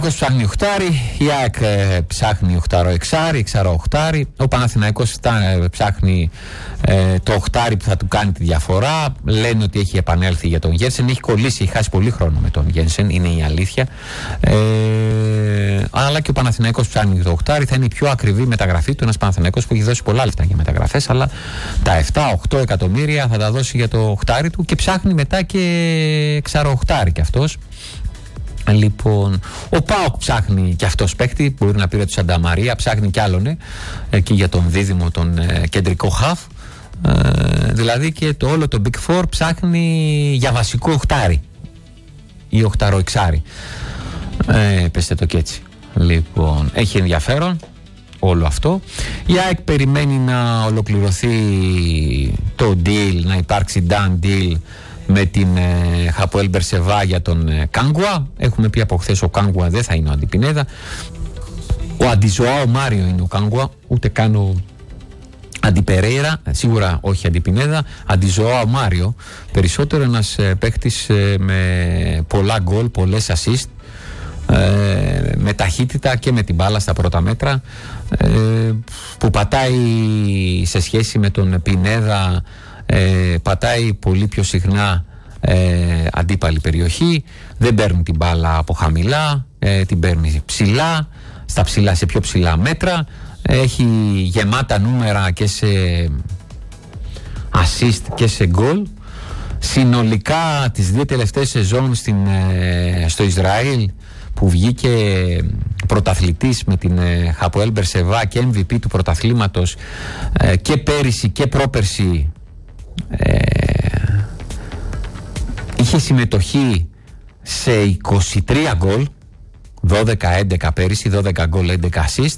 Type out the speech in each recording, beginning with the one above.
Ψάχνει οχτάρι, η ΑΕΚ ψάχνει οχτάρο εξάρι, εξάρο οχτάρι. Ο Παναθηναϊκός ψάχνει το οχτάρι που θα του κάνει τη διαφορά. Λένε ότι έχει επανέλθει για τον Γένσεν. Έχει κολλήσει, έχει χάσει πολύ χρόνο με τον Γένσεν, είναι η αλήθεια. Αλλά και ο Παναθηναϊκός ψάχνει το οχτάρι. Θα είναι η πιο ακριβή μεταγραφή του. Ένας Παναθηναϊκός που έχει δώσει πολλά λεφτά για μεταγραφές, αλλά τα 7-8 εκατομμύρια θα τα δώσει για το οχτάρι του και ψάχνει μετά και εξάρο οχτάρι κι αυτός. Λοιπόν, ο ΠΑΟΚ ψάχνει και αυτός παίκτη, μπορεί να πήρε του Σανταμαρία, ψάχνει κι άλλον εκεί για τον δίδυμο, τον κεντρικό χαφ. Δηλαδή και το όλο το Big Four ψάχνει για βασικό οχτάρι ή οχτάρο εξάρι. Πέστε το και έτσι. Λοιπόν, έχει ενδιαφέρον όλο αυτό. Η ΑΕΚ περιμένει να ολοκληρωθεί το deal, να υπάρξει done deal με την Χαποέλ Μπερσεβά για τον Κάγκουα. Έχουμε πει από χθες ο Κάγκουα δεν θα είναι ο Αντιπινέδα. Ο Αντιζωάο Μάριο είναι ο Κάγκουα, ούτε καν ο Αντιπερέιρα, σίγουρα όχι Αντιπινέδα. Αντιζωάο Μάριο, περισσότερο ένας παίχτης με πολλά γκολ, πολλές assist, με ταχύτητα και με την μπάλα στα πρώτα μέτρα, που πατάει σε σχέση με τον Πινέδα, πατάει πολύ πιο συχνά αντίπαλη περιοχή, δεν παίρνει την μπάλα από χαμηλά, την παίρνει ψηλά, σε πιο ψηλά μέτρα, έχει γεμάτα νούμερα και σε assist και σε γκολ. Συνολικά τις δύο τελευταίες σεζόν στο Ισραήλ, που βγήκε πρωταθλητής με την Χαποέλ Μπερσεβά και MVP του πρωταθλήματος, και πέρυσι και πρόπερσι, είχε συμμετοχή σε 23 γκολ, 12-11 πέρυσι, 12 γκολ, 11 assist,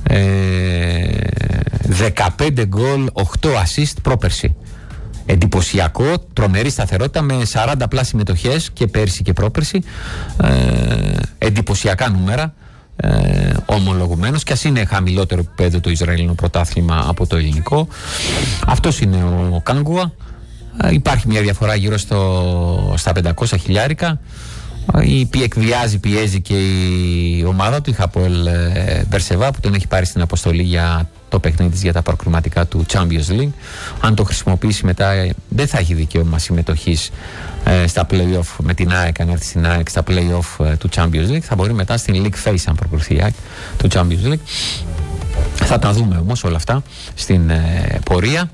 15 γκολ, 8 assist πρόπερσι. Εντυπωσιακό, τρομερή σταθερότητα με 40 πλάς συμμετοχές και πέρυσι και πρόπερσι. Εντυπωσιακά νούμερα, ομολογουμένως, και ας είναι χαμηλότερο επίπεδο το Ισραηλινό πρωτάθλημα από το ελληνικό. Αυτός είναι ο Κάγκουα. Υπάρχει μια διαφορά γύρω στα 500 χιλιάρικα. Πιέζει και η ομάδα του, η Χαποέλ Μπερσεβά, που τον έχει πάρει στην αποστολή για το παιχνίδι της για τα προκριματικά του Champions League. Αν το χρησιμοποιήσει μετά, δεν θα έχει δικαίωμα συμμετοχής στα play-off με την ΑΕΚ, αν έρθει στην ΑΕΚ στα play-off του Champions League. Θα μπορεί μετά στην League Phase, αν προκριθεί η ΑΕΚ του Champions League. Θα τα δούμε όμως όλα αυτά στην πορεία.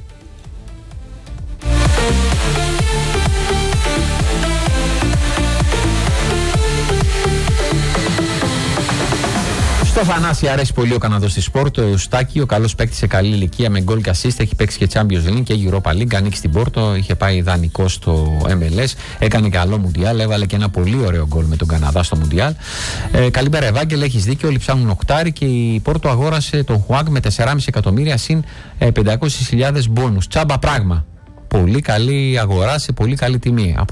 Στο Θανάση αρέσει πολύ ο Καναδός στη Πόρτο, ο Στάκη, ο καλός παίκτης σε καλή ηλικία με γκολ και assist, έχει παίξει και Champions League και Europa League, ανήκει στην Πόρτο, είχε πάει δανεικό στο MLS, έκανε καλό Μουντιάλ, έβαλε και ένα πολύ ωραίο γκολ με τον Καναδά στο Μουντιάλ. Καλημέρα Ευάγγελε, έχεις δίκιο, όλοι ψάχνουν οκτάρι και η Πόρτο αγόρασε τον Χουάγκ με 4,5 εκατομμύρια συν 500.000 μπόνους. Τσάμπα πράγμα. Πολύ καλή αγορά σε πολύ καλή τιμή.